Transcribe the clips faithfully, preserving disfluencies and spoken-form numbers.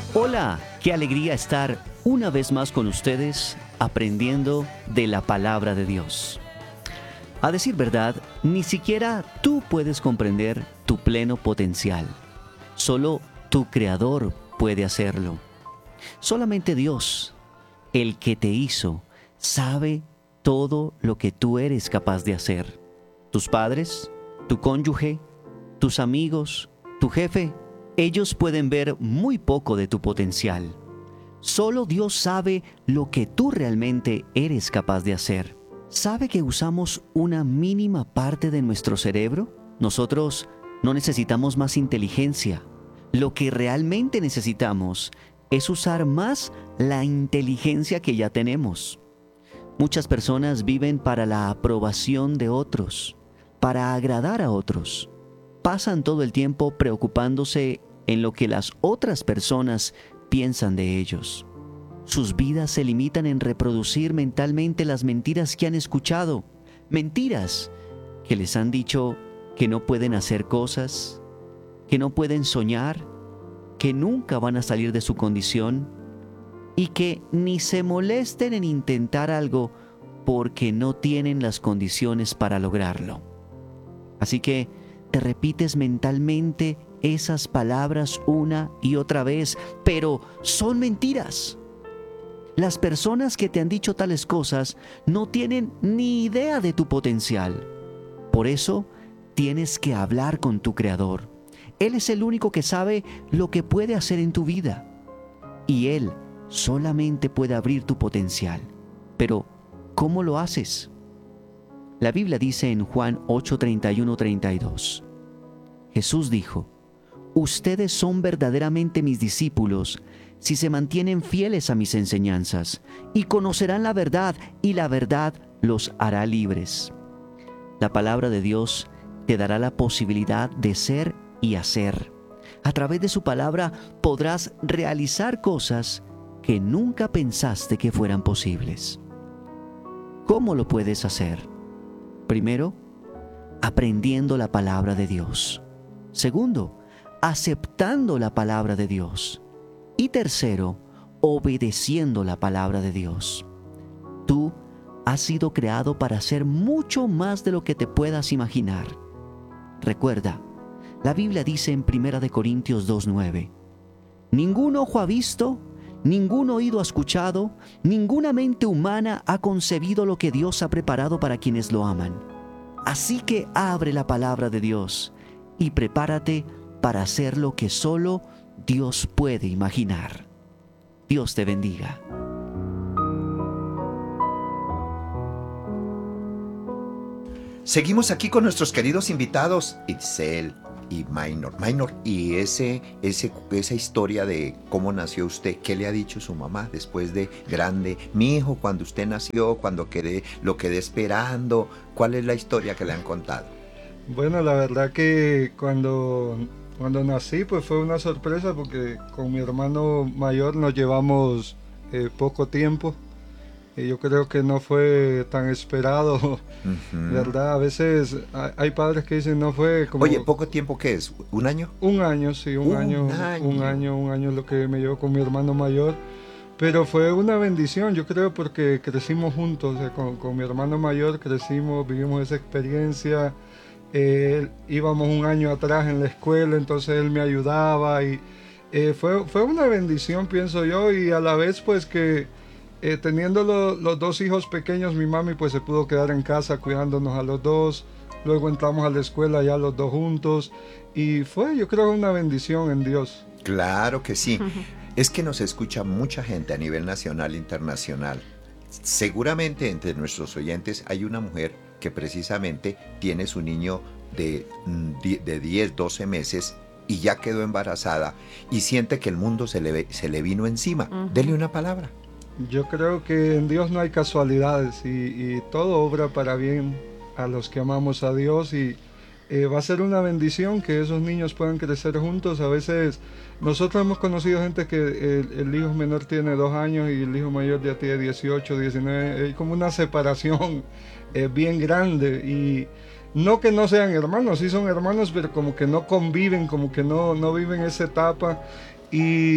Hola, qué alegría estar una vez más con ustedes aprendiendo de la palabra de Dios. A decir verdad, ni siquiera tú puedes comprender tu pleno potencial. Solo tu Creador puede hacerlo. Solamente Dios, el que te hizo, sabe todo lo que tú eres capaz de hacer. Tus padres, tu cónyuge, tus amigos, tu jefe, ellos pueden ver muy poco de tu potencial. Solo Dios sabe lo que tú realmente eres capaz de hacer. ¿Sabe que usamos una mínima parte de nuestro cerebro? Nosotros no necesitamos más inteligencia. Lo que realmente necesitamos es usar más la inteligencia que ya tenemos. Muchas personas viven para la aprobación de otros, para agradar a otros. Pasan todo el tiempo preocupándose en lo que las otras personas piensan de ellos. Sus vidas se limitan en reproducir mentalmente las mentiras que han escuchado, mentiras que les han dicho que no pueden hacer cosas, que no pueden soñar, que nunca van a salir de su condición y que ni se molesten en intentar algo porque no tienen las condiciones para lograrlo. Así que te repites mentalmente esas palabras una y otra vez, pero son mentiras. Las personas que te han dicho tales cosas no tienen ni idea de tu potencial. Por eso tienes que hablar con tu Creador. Él es el único que sabe lo que puede hacer en tu vida. Y Él solamente puede abrir tu potencial. Pero, ¿cómo lo haces? La Biblia dice en Juan ocho, treinta y uno, treinta y dos. Jesús dijo: ustedes son verdaderamente mis discípulos si se mantienen fieles a mis enseñanzas, y conocerán la verdad, y la verdad los hará libres. La palabra de Dios te dará la posibilidad de ser y hacer. A través de su palabra podrás realizar cosas que nunca pensaste que fueran posibles. ¿Cómo lo puedes hacer? Primero, aprendiendo la palabra de Dios. Segundo, aceptando la palabra de Dios. Y tercero, obedeciendo la palabra de Dios. Tú has sido creado para hacer mucho más de lo que te puedas imaginar. Recuerda, la Biblia dice en primera de Corintios dos nueve: ningún ojo ha visto, ningún oído ha escuchado, ninguna mente humana ha concebido lo que Dios ha preparado para quienes lo aman. Así que abre la palabra de Dios y prepárate para hacer lo que solo Dios puede imaginar. Dios te bendiga. Seguimos aquí con nuestros queridos invitados, Itzel y Minor. Minor, y ese, ese, esa historia de cómo nació usted, ¿qué le ha dicho su mamá después de grande? Mi hijo, cuando usted nació, cuando quedé, lo quedé esperando, ¿cuál es la historia que le han contado? Bueno, la verdad que cuando, cuando nací pues fue una sorpresa porque con mi hermano mayor nos llevamos eh, poco tiempo. Y yo creo que no fue tan esperado, uh-huh. ¿Verdad? A veces hay, hay padres que dicen no fue como... Oye, ¿poco tiempo qué es? ¿Un año? Un año, sí, un, un año, año. Un año, un año es lo que me llevo con mi hermano mayor. Pero fue una bendición, yo creo, porque crecimos juntos, o sea, con, con mi hermano mayor crecimos, vivimos esa experiencia. Eh, íbamos un año atrás en la escuela, entonces él me ayudaba y eh, fue, fue una bendición, pienso yo, y a la vez pues que... Eh, teniendo lo, los dos hijos pequeños, mi mami pues se pudo quedar en casa cuidándonos a los dos. Luego entramos a la escuela ya los dos juntos y fue, yo creo, una bendición en Dios. Claro que sí. Es que nos escucha mucha gente a nivel nacional e internacional. Seguramente entre nuestros oyentes hay una mujer que precisamente tiene su niño de, de diez, doce meses y ya quedó embarazada y siente que el mundo se le, se le vino encima. Uh-huh. Dele una palabra. Yo creo que en Dios no hay casualidades y, y todo obra para bien a los que amamos a Dios y eh, va a ser una bendición que esos niños puedan crecer juntos. A veces nosotros hemos conocido gente que el, el hijo menor tiene dos años y el hijo mayor ya tiene dieciocho, diecinueve, hay como una separación eh, bien grande y no que no sean hermanos, sí son hermanos, pero como que no conviven, como que no, no viven esa etapa y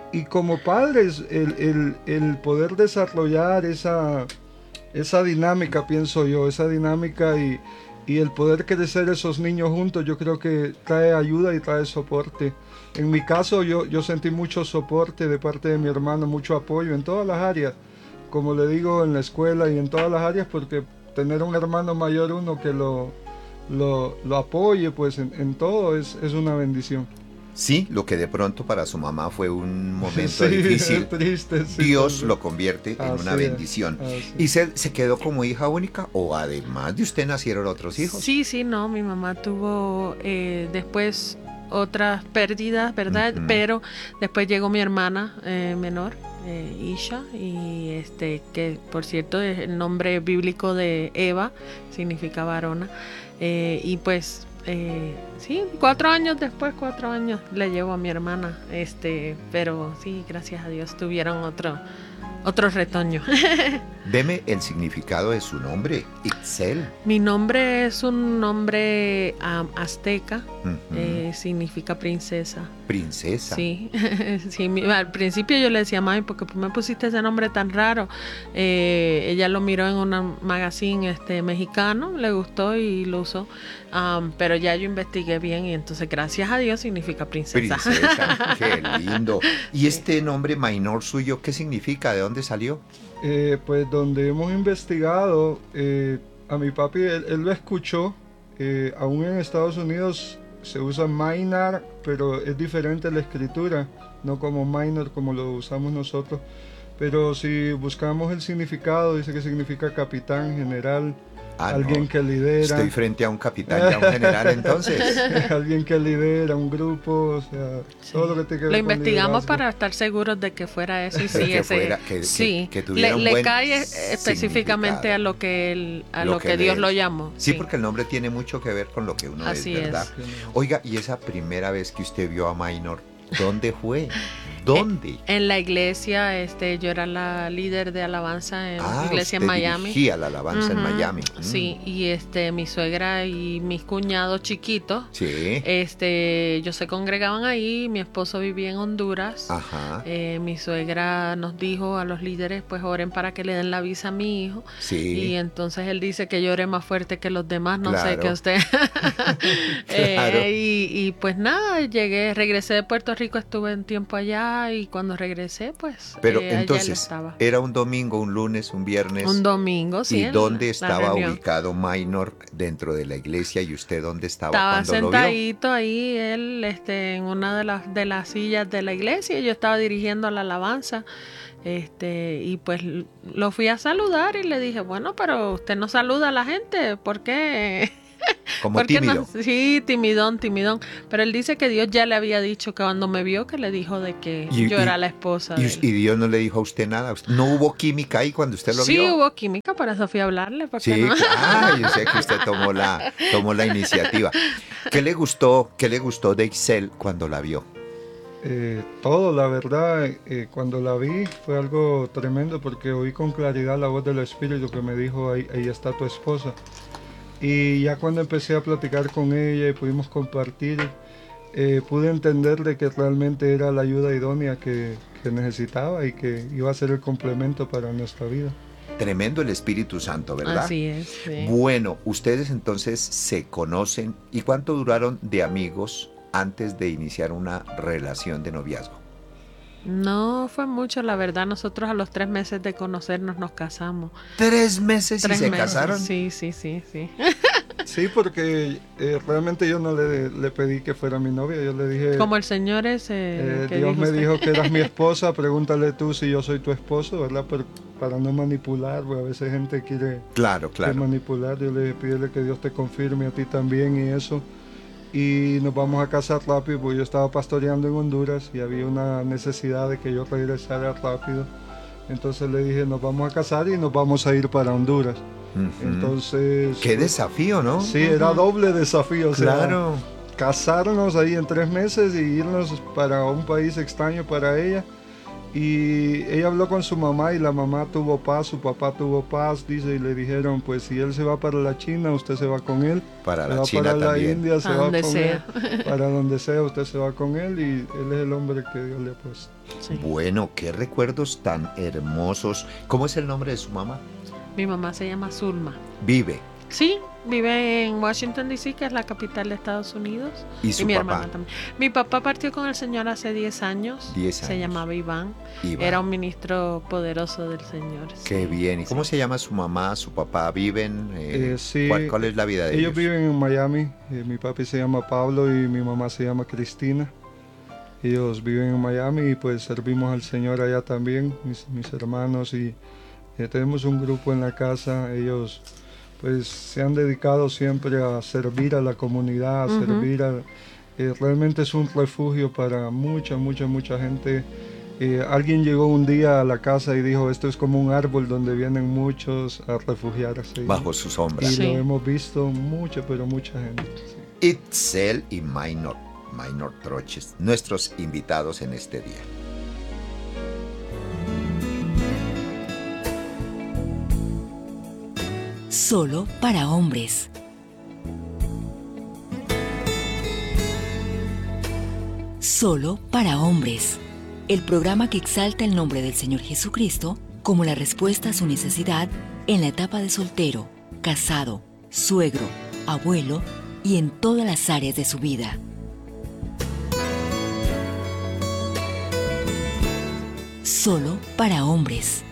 y como padres, el, el, el poder desarrollar esa, esa dinámica, pienso yo, esa dinámica y, y el poder crecer esos niños juntos, yo creo que trae ayuda y trae soporte. En mi caso, yo, yo sentí mucho soporte de parte de mi hermano, mucho apoyo en todas las áreas, como le digo, en la escuela y en todas las áreas, porque tener un hermano mayor, uno que lo, lo, lo apoye pues en, en todo, es, es una bendición. Sí, lo que de pronto para su mamá fue un momento sí, difícil, triste, sí, Dios sí. lo convierte en Así una bendición. es, ¿Y se, se quedó como hija única o además de usted nacieron otros hijos? Sí, sí, no, mi mamá tuvo eh, después otras pérdidas, ¿verdad? Uh-huh. Pero después llegó mi hermana eh, menor, eh, Isha, y este que por cierto es el nombre bíblico de Eva, significa varona, eh, y pues eh, sí, cuatro años después, cuatro años le llevo a mi hermana, este, pero sí, gracias a Dios tuvieron otro otro retoño. Deme el significado de su nombre, Itzel. Mi nombre es un nombre um, azteca, Uh-huh. eh, significa princesa. Princesa. Sí, sí mi, al principio yo le decía, mami, ¿por qué me pusiste ese nombre tan raro? Eh, ella lo miró en un magazine este, mexicano, le gustó y lo usó, um, pero ya yo investigué bien y entonces gracias a Dios significa princesa. Princesa, qué lindo. ¿Y este nombre Mainor suyo qué significa? ¿De dónde salió? Eh, pues donde hemos investigado, eh, a mi papi, él, él lo escuchó, eh, aún en Estados Unidos se usa Maynard, pero es diferente la escritura, no como minor como lo usamos nosotros. Pero si buscamos el significado, dice que significa capitán, general, ah, alguien no. que lidera. Estoy frente a un capitán y a un general entonces. Alguien que lidera un grupo, o sea, sí. todo lo que te Lo investigamos para estar seguros de que fuera eso y sí, que ese, fuera, que, sí. que, que tuviera le, un le buen cae específicamente a lo que él, a lo, lo que, que Dios lo llamó. Sí, sí, porque el nombre tiene mucho que ver con lo que uno Así es, ¿verdad? Es. Oiga, y esa primera vez que usted vio a Mainor, ¿dónde fue? ¿Dónde? En la iglesia, este, yo era la líder de alabanza en ah, la iglesia usted en Miami. dirigía la alabanza uh-huh. en Miami. Mm. Sí, y este, mi suegra y mis cuñados chiquitos, sí. este, ellos se congregaban ahí. Mi esposo vivía en Honduras. Ajá. Eh, mi suegra nos dijo a los líderes, pues oren para que le den la visa a mi hijo. Sí. Y entonces él dice que yo oré más fuerte que los demás, no claro. sé qué usted. claro. eh, y, y pues nada, llegué, regresé de Puerto Rico, estuve un tiempo allá. Y cuando regresé, pues pero eh, entonces estaba. Era un domingo, un lunes, un viernes. Un domingo, sí. ¿Y dónde estaba ubicado Mainor dentro de la iglesia y usted dónde estaba, estaba cuando sentadito lo vio? ahí él este en una de las de las sillas de la iglesia y yo estaba dirigiendo la alabanza. Este, y pues lo fui a saludar y le dije, bueno, pero usted no saluda a la gente, ¿por qué? Como tímido. No? Sí, timidón, timidón. Pero él dice que Dios ya le había dicho que cuando me vio que le dijo de que y, yo y, era la esposa. Y, de él. y Dios no le dijo a usted nada. ¿No hubo química ahí cuando usted lo sí, vio? Sí, hubo química, por eso fui a hablarle. Sí, no? claro, yo sé que usted tomó la, tomó la iniciativa. ¿Qué le gustó, qué le gustó de Itzel cuando la vio? Eh, todo, la verdad, eh, cuando la vi fue algo tremendo porque oí con claridad la voz del Espíritu que me dijo, ahí, ahí está tu esposa. Y ya cuando empecé a platicar con ella y pudimos compartir, eh, pude entender de que realmente era la ayuda idónea que, que necesitaba y que iba a ser el complemento para nuestra vida. Tremendo el Espíritu Santo, ¿verdad? Así es. Sí. Bueno, ustedes entonces se conocen. ¿Y cuánto duraron de amigos antes de iniciar una relación de noviazgo? No fue mucho, la verdad. Nosotros a los tres meses de conocernos nos casamos. ¿Tres meses ¿Tres y se meses? casaron? Sí, sí, sí, sí. Sí, porque eh, realmente yo no le, le pedí que fuera mi novia, yo le dije... Como el Señor es... Eh, eh, Dios me dijo que eras mi esposa, pregúntale tú si yo soy tu esposo, ¿verdad? Pero, para no manipular, porque a veces gente quiere, claro, claro. quiere manipular, yo le pídele que Dios te confirme a ti también y eso. Y nos vamos a casar rápido, porque yo estaba pastoreando en Honduras y había una necesidad de que yo regresara rápido. Entonces le dije, nos vamos a casar y nos vamos a ir para Honduras. Uh-huh. Entonces... Qué desafío, ¿no? Sí, uh-huh. Era doble desafío. Claro. O sea, casarnos ahí en tres meses y irnos para un país extraño para ella. Y ella habló con su mamá y la mamá tuvo paz, su papá tuvo paz, dice, y le dijeron, pues si él se va para la China, usted se va con él. Para se la va China para también. la India, se a va donde con sea. él. Para donde sea, usted se va con él y él es el hombre que Dios le ha puesto. Sí. Bueno, qué recuerdos tan hermosos. ¿Cómo es el nombre de su mamá? Mi mamá se llama Zulma. Vive. Sí, vive en Washington, D C, que es la capital de Estados Unidos. ¿Y su mi papá? hermana también. Mi papá partió con el Señor hace diez años. diez Se años. llamaba Iván. Iván. Era un ministro poderoso del Señor. Qué sí. bien. ¿Y cómo Sí. se llama su mamá, su papá? ¿Viven? Eh, Eh, sí, ¿cuál, cuál es la vida de ellos? Ellos viven en Miami, eh, mi papi se llama Pablo y mi mamá se llama Cristina. Ellos viven en Miami y pues servimos al Señor allá también, mis, mis hermanos, y eh, tenemos un grupo en la casa. Ellos pues se han dedicado siempre a servir a la comunidad, a Ujú. servir a... eh, realmente es un refugio para mucha, mucha, mucha gente. Eh, alguien llegó un día a la casa y dijo, esto es como un árbol donde vienen muchos a refugiarse. Bajo su sombra. Y Sí. lo hemos visto mucha, pero mucha gente. sí. Itzel y Minor, Minor Troches, nuestros invitados en este día. Solo para hombres. Solo para hombres. El programa que exalta el nombre del Señor Jesucristo como la respuesta a su necesidad en la etapa de soltero, casado, suegro, abuelo y en todas las áreas de su vida. Solo para hombres.